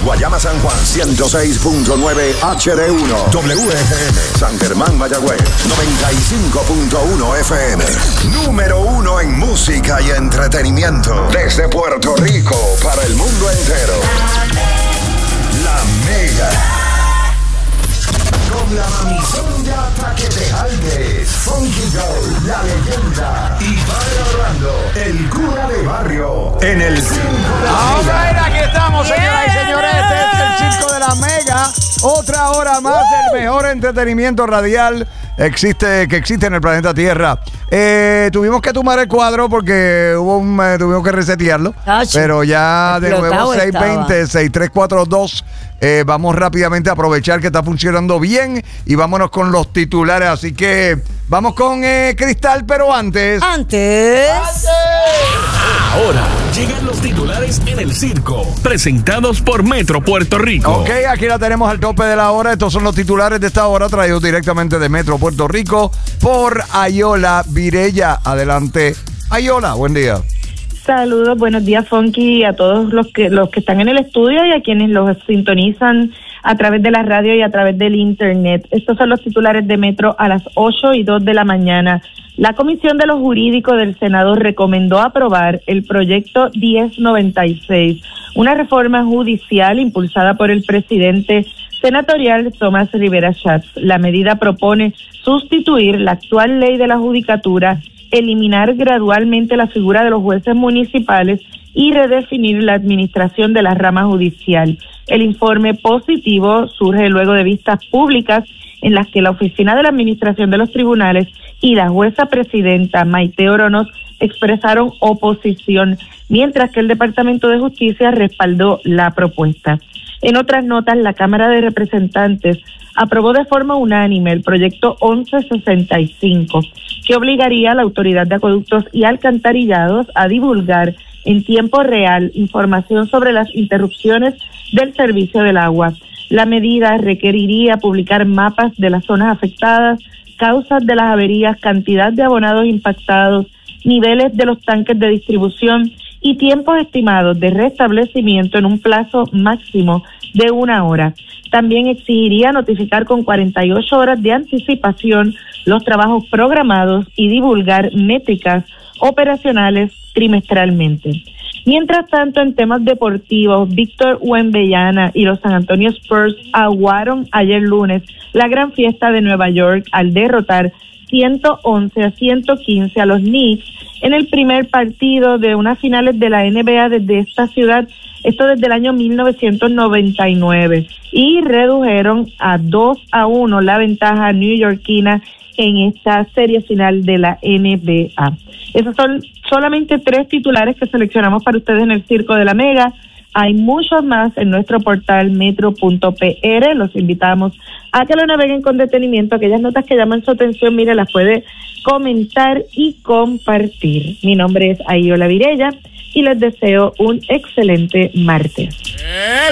Guayama San Juan 106.9 HD1, WFM San Germán Mayagüez 95.1 FM. Número 1 en música y entretenimiento desde Puerto Rico para el mundo entero. La Mega. Con la mamizón de Ataque de Alde, Funky Joe, la leyenda, y Padre Orlando, el cura de barrio, en el Circo de la Mega. Aquí estamos, señoras y señores, este es el Circo de la Mega. Otra hora más del mejor entretenimiento radial que existe en el planeta Tierra. Tuvimos que tumbar el cuadro porque tuvimos que resetearlo. Pero ya de nuevo 620-6342. Vamos rápidamente a aprovechar que está funcionando bien y vámonos con los titulares. Así que vamos con Cristal, pero antes. Ahora llegan los titulares en el circo, presentados por Metro Puerto Rico. Ok, aquí la tenemos al tope de la hora. Estos son los titulares de esta hora, traídos directamente de Metro Puerto Rico por Ayola Virella. Adelante, Ayola, buen día. Saludos, buenos días, Funky, a todos los que están en el estudio y a quienes los sintonizan a través de la radio y a través del internet. Estos son los titulares de Metro a las 8:02 de la mañana. La Comisión de los Jurídicos del Senado recomendó aprobar el proyecto 1096, una reforma judicial impulsada por el presidente senatorial Tomás Rivera Schatz. La medida propone sustituir la actual ley de la judicatura, eliminar gradualmente la figura de los jueces municipales y redefinir la administración de la rama judicial. El informe positivo surge luego de vistas públicas en las que la Oficina de la Administración de los Tribunales y la jueza presidenta Maite Oronos expresaron oposición, mientras que el Departamento de Justicia respaldó la propuesta. En otras notas, la Cámara de Representantes aprobó de forma unánime el proyecto 1165, que obligaría a la Autoridad de Acueductos y Alcantarillados a divulgar en tiempo real información sobre las interrupciones del servicio del agua. La medida requeriría publicar mapas de las zonas afectadas, causas de las averías, cantidad de abonados impactados, niveles de los tanques de distribución y tiempos estimados de restablecimiento en un plazo máximo de 1 hora. También exigiría notificar con 48 horas de anticipación los trabajos programados y divulgar métricas operacionales trimestralmente. Mientras tanto, en temas deportivos, Víctor Wembanyama y los San Antonio Spurs aguaron ayer lunes la gran fiesta de Nueva York al derrotar 111-115 a los Knicks en el primer partido de unas finales de la NBA desde esta ciudad, esto desde el año 1999, y redujeron a 2-1 la ventaja newyorkina en esta serie final de la NBA. Esos son solamente 3 titulares que seleccionamos para ustedes en el Circo de la Mega. Hay muchos más en nuestro portal metro.pr. Los invitamos a que lo naveguen con detenimiento. Aquellas notas que llaman su atención, mire, las puede comentar y compartir. Mi nombre es Ayola Virella y les deseo un excelente martes.